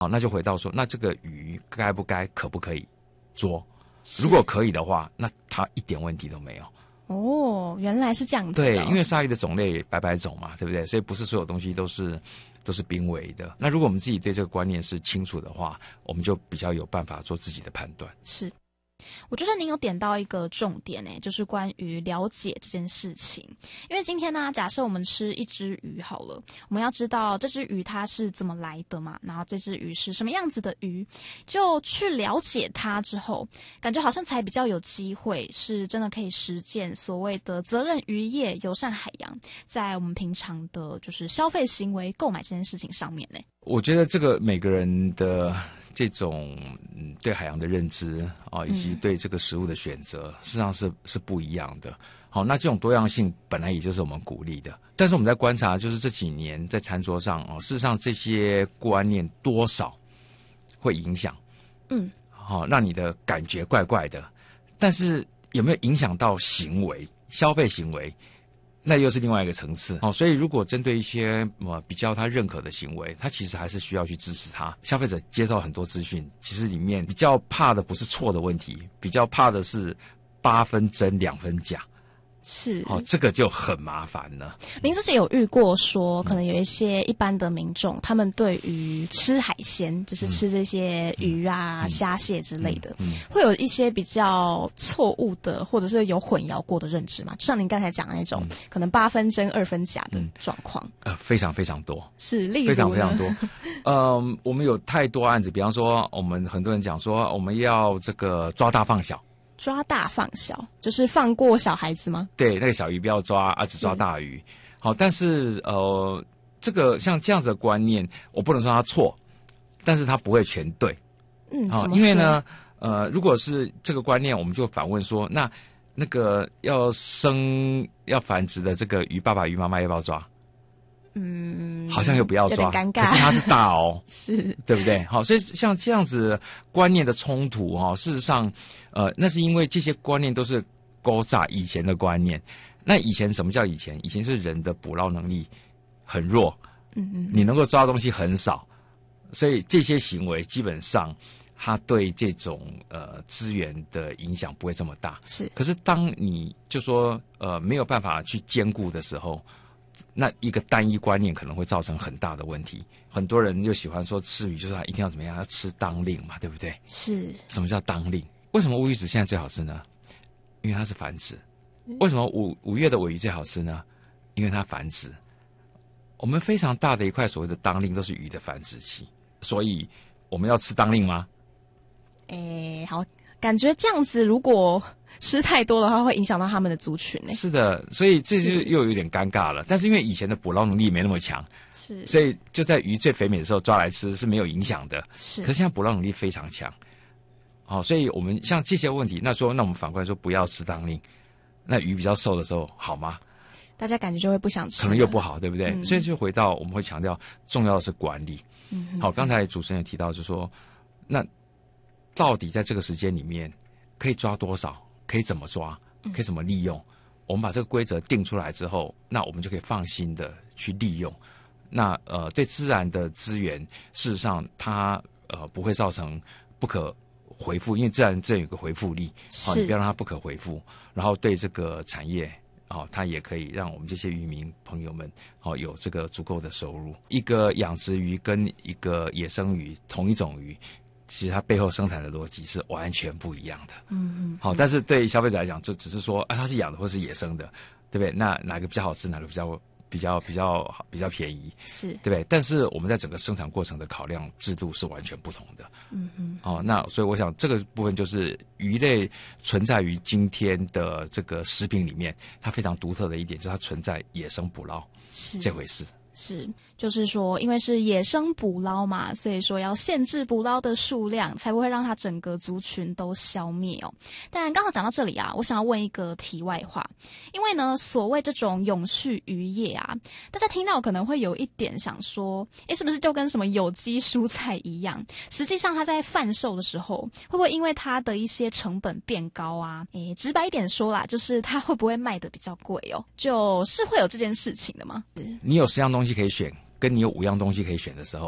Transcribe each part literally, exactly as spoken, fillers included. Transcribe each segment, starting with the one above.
好，那就回到说，那这个鱼该不该、可不可以捉？如果可以的话，那它一点问题都没有。 哦，原来是这样子、哦。 对，因为鲨鱼的种类百百种嘛，对不对？所以不是所有东西都是都是濒危的。那如果我们自己对这个观念是清楚的话，我们就比较有办法做自己的判断。 是。我觉得您有点到一个重点诶，就是关于了解这件事情。因为今天呢，假设我们吃一只鱼好了，我们要知道这只鱼它是怎么来的嘛，然后这只鱼是什么样子的鱼，就去了解它之后，感觉好像才比较有机会是真的可以实践所谓的责任渔业、友善海洋，在我们平常的就是消费行为、购买这件事情上面呢。 我觉得这个每个人的这种嗯对海洋的认知啊，以及对这个食物的选择，事实上是是不一样的。好，那这种多样性本来也就是我们鼓励的，但是我们在观察，就是这几年在餐桌上啊，事实上这些观念多少会影响，嗯，好，让你的感觉怪怪的，但是有没有影响到行为、消费行为？那又是另外一个层次。好，所以如果针对一些呃比较他认可的行为，他其实还是需要去支持他。消费者接到很多资讯，其实里面比较怕的不是错的问题，比较怕的是八分真两分假。 是， 哦，这个就很麻烦了。 您自己有遇过说，可能有一些一般的民众，他们对于吃海鲜，就是吃这些鱼啊、虾、蟹之类的，会有一些比较错误的，或者是有混淆过的认知嘛？就像您刚才讲的那种，嗯、可能八分真二分假的状况、 嗯，呃，非常非常多， 是，例如非常非常多。呃，我们有太多案子，比方说，我们很多人讲说，我们要这个抓大放小。 抓大放小，就是放过小孩子吗？ 对，那个小鱼不要抓，啊，只抓大鱼。好，但是呃，这个像这样子的观念，我不能说它错，但是它不会全对。 嗯， 好，因为呢，呃，如果是这个观念，我们就反问说，那那个要生要繁殖的这个鱼爸爸、鱼妈妈要不要抓？嗯，好像又不要抓， 有点尴尬。 可是它是大哦， 是， 对不对？好，所以像这样子观念的冲突哈、哦，事实上，呃，那是因为这些观念都是勾煞以前的观念。那以前什么叫以前？以前是人的捕捞能力很弱，嗯嗯，你能够抓的东西很少，所以这些行为基本上它对这种呃资源的影响不会这么大。 是， 可是当你就说呃没有办法去兼顾的时候。那一个单一观念可能会造成很大的问题。很多人就喜欢说吃鱼就是一定要怎么样，要吃当令嘛，对不对？ 是。 什么叫当令？为什么乌鱼子现在最好吃呢？因为它是繁殖。为什么五五月的尾鱼最好吃呢？因为它繁殖。我们非常大的一块所谓的当令都是鱼的繁殖期，所以我们要吃当令吗？ 诶，好，感觉这样子如果吃太多的话，会影响到他们的族群呢。 是的，所以这就又有点尴尬了。但是因为以前的捕捞能力没那么强， 是， 所以就在鱼最肥美的时候抓来吃是没有影响的。 是， 可是现在捕捞能力非常强，哦，所以我们像这些问题，那说那我们反过来说不要吃当令，那鱼比较瘦的时候好吗？ 大家感觉就会不想吃， 可能又不好，对不对？ 嗯、 所以就回到我们会强调，重要的是管理。嗯，好，刚才主持人也提到，就是说，那到底在这个时间里面可以抓多少？可以怎么抓？可以怎么利用？我们把这个规则定出来之后，那我们就可以放心的去利用。那呃，对自然的资源，事实上它呃不会造成不可回复，因为自然资源有个回复力，好、哦，你不要让它不可回复。然后对这个产业。哦，它也可以让我们这些渔民朋友们哦有这个足够的收入。一个养殖鱼跟一个野生鱼同一种鱼，其实它背后生产的逻辑是完全不一样的。嗯嗯。好，但是对消费者来讲，就只是说啊，它是养的或是野生的，对不对？那哪个比较好吃，哪个比较比较比较比较便宜， 是对不对？但是我们在整个生产过程的考量制度是完全不同的。嗯嗯。哦，那所以我想这个部分就是鱼类存在于今天的这个食品里面，它非常独特的一点就是它存在野生捕捞这回事。 是，就是说，因为是野生捕捞嘛，所以说要限制捕捞的数量，才不会让它整个族群都消灭哦。但刚好讲到这里啊，我想要问一个题外话，因为呢，所谓这种永续渔业啊，大家听到可能会有一点想说，诶，是不是就跟什么有机蔬菜一样？实际上它在贩售的时候，会不会因为它的一些成本变高啊？诶，直白一点说啦，就是它会不会卖得比较贵哦？就是会有这件事情的吗？ 你有十样东西可以选，跟你有五样东西可以选的时候，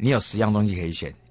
你有十样东西可以选，